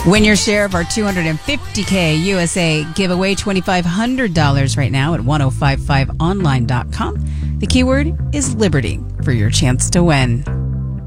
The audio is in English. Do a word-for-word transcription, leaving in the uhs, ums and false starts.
Win your share of our two hundred fifty K U S A giveaway, two thousand five hundred dollars right now at ten fifty-five online dot com. The keyword is Liberty for your chance to win.